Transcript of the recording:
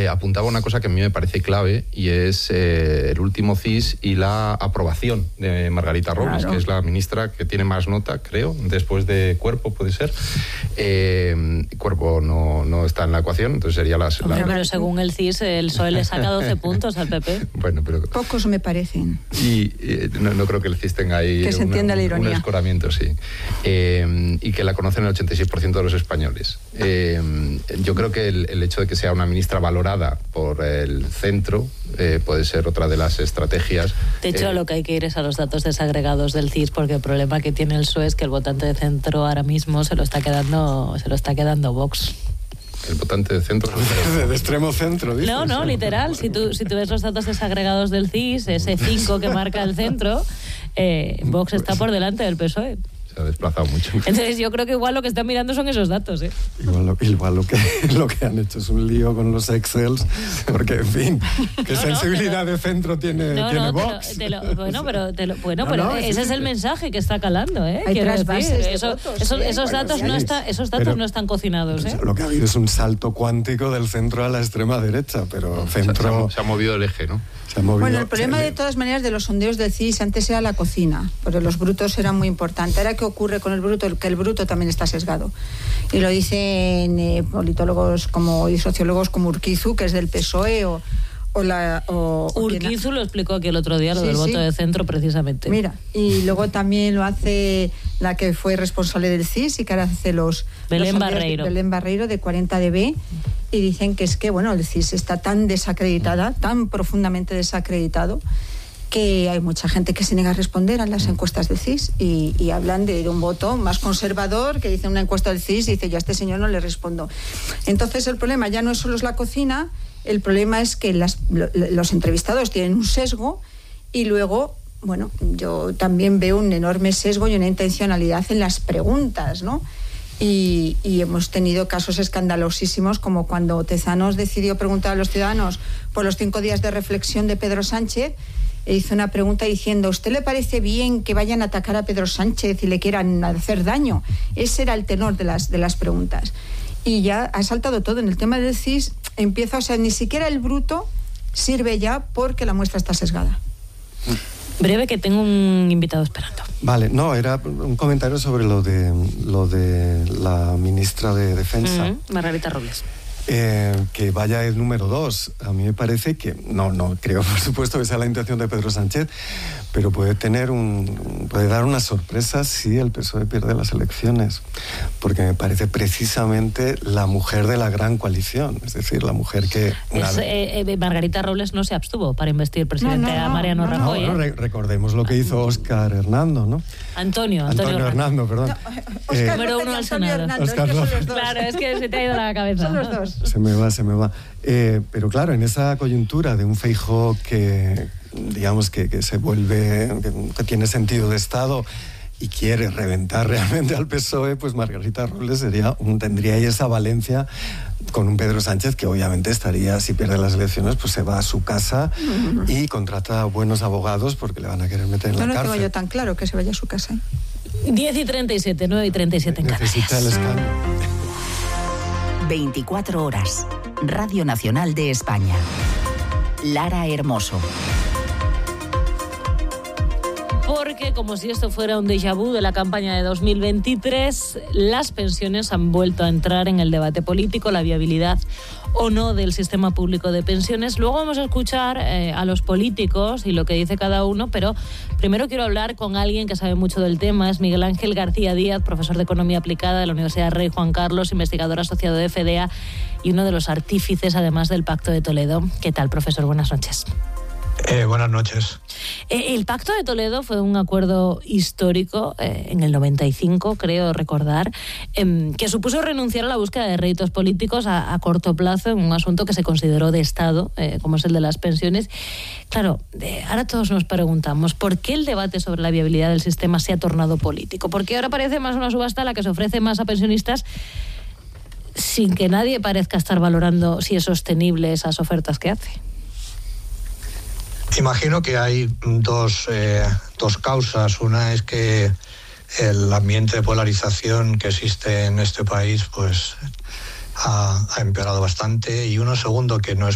apuntaba una cosa que a mí me parece clave, y es el último CIS y la aprobación de Margarita Robles, que es la ministra que tiene más nota, creo, después de Cuerpo, puede ser. Cuerpo no está en la ecuación, entonces sería Pero según el CIS, el PSOE le saca 12 puntos al PP. Bueno, pero... Pocos me parecen. Y no creo que el CIS tenga ahí que se entienda la ironía. Un escoramiento, sí. Y que la conocen el 86% de los españoles. Yo creo que el hecho de que sea una ministra valorada por el centro puede ser otra de las estrategias. De hecho, lo que hay que ir es a los datos desagregados del CIS, porque el problema que tiene el PSOE es que el votante de centro ahora mismo se lo está quedando Vox. El votante de centro. De extremo centro, dices. No, literal. Si tú ves los datos desagregados del CIS, ese 5 que marca el centro, Vox está por delante del PSOE. Se ha desplazado mucho. Entonces yo creo que igual lo que están mirando son esos datos, ¿eh? Igual lo que han hecho es un lío con los Excels, porque, en fin, ¿qué sensibilidad de centro tiene Vox? Pero ese es el mensaje que está calando, ¿eh? Hay trasvases esos datos no están cocinados, ¿eh? Lo que ha habido es un salto cuántico del centro a la extrema derecha, pero centro... Se ha movido el eje, ¿no? Bueno, el problema de todas maneras de los sondeos del CIS antes era la cocina, porque los brutos eran muy importantes. Ahora, ¿qué ocurre con el bruto? Que el bruto también está sesgado. Y lo dicen politólogos y sociólogos como Urquizu, que es del PSOE, Urquizu lo explicó aquí el otro día, lo del voto de centro, precisamente. Mira, y luego también lo hace la que fue responsable del CIS y que ahora hace Belén Barreiro de 40dB, y dicen que es que, el CIS está tan desacreditada, tan profundamente desacreditado, que hay mucha gente que se niega a responder a las encuestas del CIS y hablan de un voto más conservador, que dice una encuesta del CIS y dice, yo a este señor no le respondo. Entonces el problema ya no es solo la cocina, el problema es que los entrevistados tienen un sesgo, y luego, yo también veo un enorme sesgo y una intencionalidad en las preguntas, ¿no? Y hemos tenido casos escandalosísimos, como cuando Tezanos decidió preguntar a los ciudadanos por los 5 días de reflexión de Pedro Sánchez. E hizo una pregunta diciendo, ¿a usted le parece bien que vayan a atacar a Pedro Sánchez y le quieran hacer daño? Ese era el tenor de las preguntas. Y ya ha saltado todo. En el tema del CIS ni siquiera el bruto sirve ya, porque la muestra está sesgada. Breve, que tengo un invitado esperando. Vale, era un comentario sobre lo de la ministra de Defensa. Margarita Robles. Que vaya el número 2. A mí me parece que, no creo por supuesto que sea la intención de Pedro Sánchez, pero puede dar una sorpresa si el PSOE pierde las elecciones, porque me parece precisamente la mujer de la gran coalición, es decir, la mujer que... Margarita Robles no se abstuvo para investir presidente a Mariano Rajoy. Recordemos lo que hizo Óscar Hernando, ¿no? Antonio Hernando, perdón. Número 1 del Senado. Claro, es que se te ha ido la cabeza. Son los dos. Se me va. Pero claro, en esa coyuntura de un Feijóo que, digamos, que se vuelve, que tiene sentido de Estado y quiere reventar realmente al PSOE, pues Margarita Robles tendría ahí esa valencia con un Pedro Sánchez que obviamente estaría, si pierde las elecciones, pues se va a su casa y contrata buenos abogados porque le van a querer meter en la cárcel. No tengo yo tan claro que se vaya a su casa. 10:37, 9:37 en Canarias. Necesita el escándalo. 24 horas. Radio Nacional de España. Lara Hermoso. Porque, como si esto fuera un déjà vu de la campaña de 2023, las pensiones han vuelto a entrar en el debate político, la viabilidad o no del sistema público de pensiones. Luego vamos a escuchar a los políticos y lo que dice cada uno, pero primero quiero hablar con alguien que sabe mucho del tema. Es Miguel Ángel García Díaz, profesor de Economía Aplicada de la Universidad Rey Juan Carlos, investigador asociado de FDA y uno de los artífices, además, del Pacto de Toledo. ¿Qué tal, profesor? Buenas noches. Buenas noches. El Pacto de Toledo fue un acuerdo histórico en el 95, creo recordar, que supuso renunciar a la búsqueda de réditos políticos a corto plazo en un asunto que se consideró de Estado, como es el de las pensiones. Claro, ahora todos nos preguntamos, ¿por qué el debate sobre la viabilidad del sistema se ha tornado político? Porque ahora parece más una subasta a la que se ofrece más a pensionistas sin que nadie parezca estar valorando si es sostenible esas ofertas que hace. Imagino que hay dos causas. Una es que el ambiente de polarización que existe en este país pues ha empeorado bastante, y uno segundo, que no es